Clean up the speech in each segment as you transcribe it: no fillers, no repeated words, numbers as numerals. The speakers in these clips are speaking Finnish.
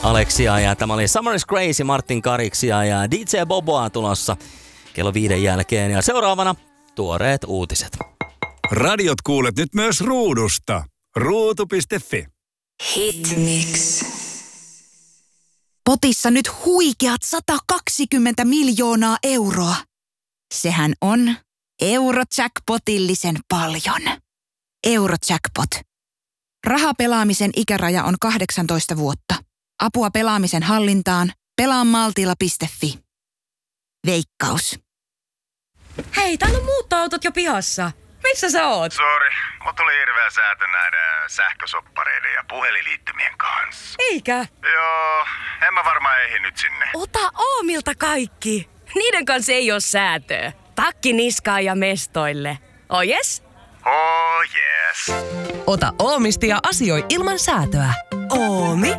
Aleksia ja tämä oli Summer is Crazy Martin Kariksia ja DJ Boboa tulossa kello 5 jälkeen. Ja seuraavana tuoreet uutiset. Radiot kuulet nyt myös ruudusta. Ruutu.fi. Hitmix. Potissa nyt huikeat 120 miljoonaa euroa. Sehän on Eurojackpotillisen paljon. Eurojackpot. Rahapelaamisen ikäraja on 18 vuotta. Apua pelaamisen hallintaan. Pelaamaltilla.fi. Veikkaus. Hei, täällä on muuttoautot jo pihassa. Missä sä oot? Sori, mut tuli hirveä säätö näiden sähkösoppareiden ja puhelinliittymien kanssa. Eikä. Joo, en mä varmaan ehdi nyt sinne. Ota Oomilta kaikki. Niiden kanssa ei oo säätöä. Takki niskaan ja mestoille. Oh yes? Oh yes. Ota Oomista ja asioi ilman säätöä. Oomi.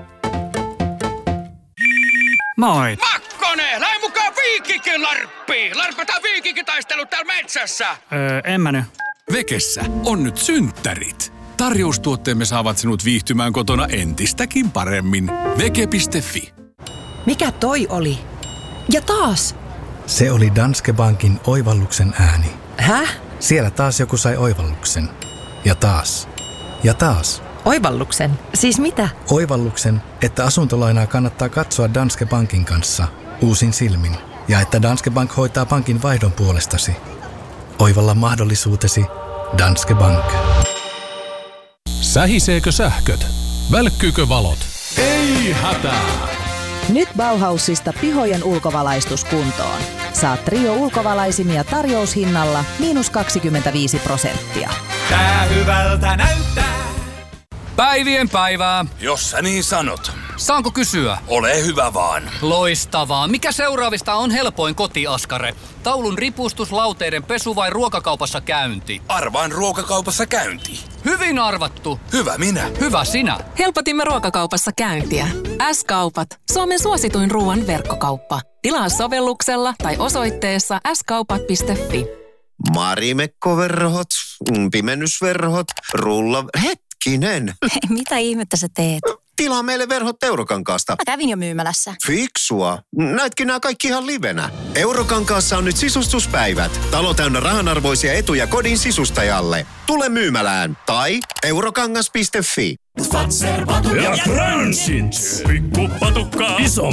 Moi. Makkonen, lähde mukaan Viikikin larppiin. Larpataan viikinkitaistelu täällä metsässä. En mä nyt. Vekessä on nyt synttärit. Tarjoustuotteemme saavat sinut viihtymään kotona entistäkin paremmin. Veke.fi. Mikä toi oli? Ja taas. Se oli Danske Bankin oivalluksen ääni. Häh? Siellä taas joku sai oivalluksen. Ja taas. Ja taas. Oivalluksen? Siis mitä? Oivalluksen, että asuntolainaa kannattaa katsoa Danske Bankin kanssa uusin silmin. Ja että Danske Bank hoitaa pankin vaihdon puolestasi. Oivalla mahdollisuutesi Danske Bank. Sähiseekö sähköt? Välkkyykö valot? Ei hätää! Nyt Bauhausista pihojen ulkovalaistus kuntoon. Saat Trio ulkovalaisimia tarjoushinnalla -25%. Tää hyvältä näyttää. Päivien päivää. Jos sä niin sanot. Saanko kysyä? Ole hyvä vaan. Loistavaa. Mikä seuraavista on helpoin kotiaskare? Taulun ripustus, lauteiden pesu vai ruokakaupassa käynti? Arvaan ruokakaupassa käynti. Hyvin arvattu. Hyvä minä. Hyvä sinä. Helpotimme ruokakaupassa käyntiä. S-kaupat. Suomen suosituin ruoan verkkokauppa. Tilaa sovelluksella tai osoitteessa skaupat.fi. Marimekkoverhot, pimennysverhot, Hetkinen. Mitä ihmettä sä teet? Tilaa meille verhot Eurokankaasta. Mä kävin jo myymälässä. Fiksua. Näitkin nämä kaikki ihan livenä. Eurokankaassa on nyt sisustuspäivät. Talo täynnä rahanarvoisia etuja kodin sisustajalle. Tule myymälään tai eurokangas.fi. Ja Transit. Pikkupatukka. Iso